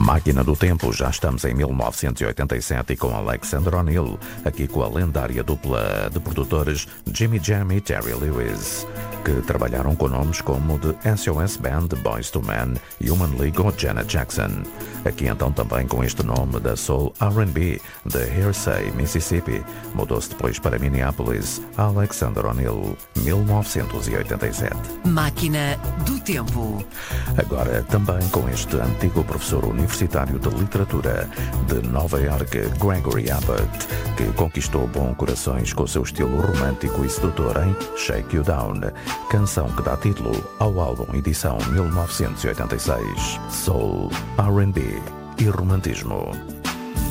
Máquina do Tempo, já estamos em 1987 e com Alexander O'Neill, aqui com a lendária dupla de produtores Jimmy Jam e Terry Lewis, que trabalharam com nomes como The SOS Band, Boyz II Men, Human League ou Janet Jackson. Aqui então também com este nome da Soul R&B, de Hearsay, Mississippi, mudou-se depois para Minneapolis, Alexander O'Neill, 1987. Máquina do Tempo. Agora também com este antigo professor universitário de literatura de Nova York, Gregory Abbott, que conquistou bons corações com seu estilo romântico e sedutor em Shake You Down, canção que dá título ao álbum edição 1986, Soul, R&B e romantismo.